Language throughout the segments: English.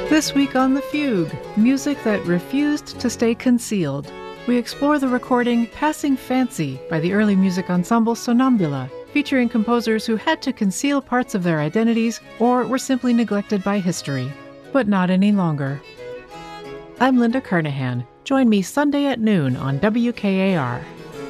This week on The Fugue, music that refused to stay concealed. We explore the recording Passing Fancy by the early music ensemble Sonambula, featuring composers who had to conceal parts of their identities or were simply neglected by history. But not any longer. I'm Linda Carnahan. Join me Sunday at noon on WKAR.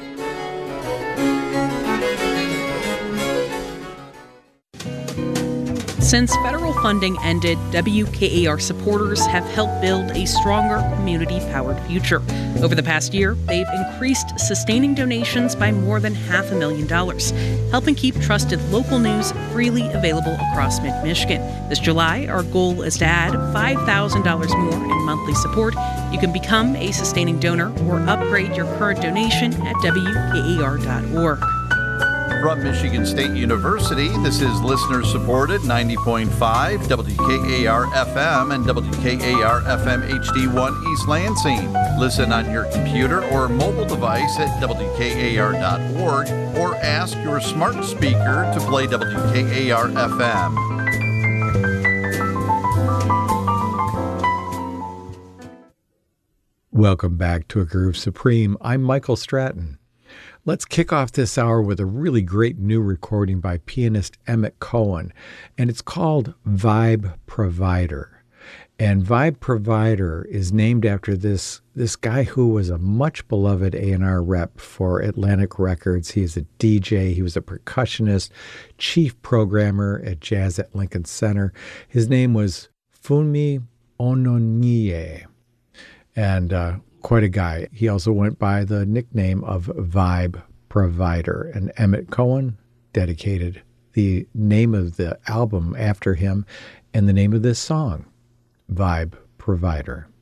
Since federal funding ended, WKAR supporters have helped build a stronger community-powered future. Over the past year, they've increased sustaining donations by more than $500,000, helping keep trusted local news freely available across mid-Michigan. This July, our goal is to add $5,000 more in monthly support. You can become a sustaining donor or upgrade your current donation at WKAR.org. From Michigan State University, this is listener-supported 90.5 WKAR-FM and WKAR-FM HD1 East Lansing. Listen on your computer or mobile device at WKAR.org or ask your smart speaker to play WKAR-FM. Welcome back to A Groove Supreme. I'm Michael Stratton. Let's kick off this hour with a really great new recording by pianist Emmett Cohen, and it's called Vibe Provider. And Vibe Provider is named after this guy who was a much beloved A&R rep for Atlantic Records. He's a DJ, he was a percussionist, chief programmer at Jazz at Lincoln Center. His name was Funmi Ononye, and quite a guy. He also went by the nickname of Vibe Provider, and Emmett Cohen dedicated the name of the album after him and the name of this song, Vibe Provider.